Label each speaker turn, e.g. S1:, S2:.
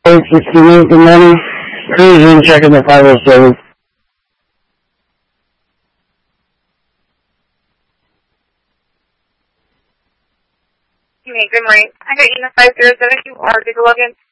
S1: 8:68 good morning. Cruising, checking the 507.
S2: Good morning. I got unit 507. You are. Did you log in?